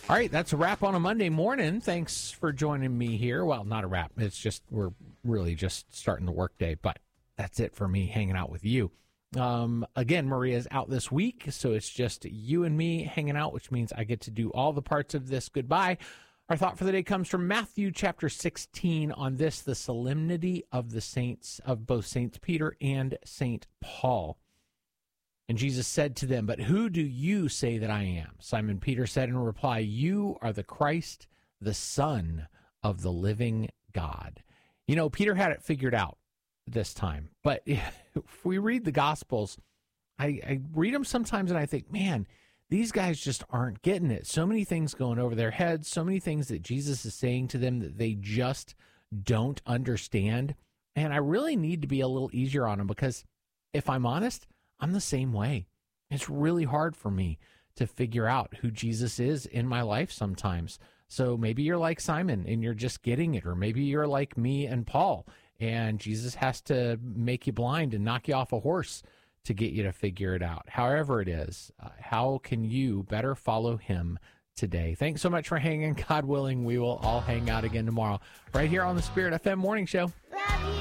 All right, that's a wrap on a Monday morning. Thanks for joining me here. Well, not a wrap. It's just we're really just starting the workday, but that's it for me hanging out with you. Again, Maria's out this week, so it's just you and me hanging out, which means I get to do all the parts of this goodbye. Our thought for the day comes from Matthew chapter 16 on this, the solemnity of the saints, of both Saints Peter and Saint Paul. And Jesus said to them, "But who do you say that I am?" Simon Peter said in reply, "You are the Christ, the Son of the living God." You know, Peter had it figured out this time. But if we read the Gospels, I read them sometimes and I think, man, these guys just aren't getting it. So many things going over their heads, so many things that Jesus is saying to them that they just don't understand. And I really need to be a little easier on them because if I'm honest, I'm the same way. It's really hard for me to figure out who Jesus is in my life sometimes. So maybe you're like Simon and you're just getting it, or maybe you're like me and Paul, and Jesus has to make you blind and knock you off a horse to get you to figure it out. However it is, how can you better follow him today? Thanks so much for hanging. God willing, we will all hang out again tomorrow right here on the Spirit FM Morning Show. Love you.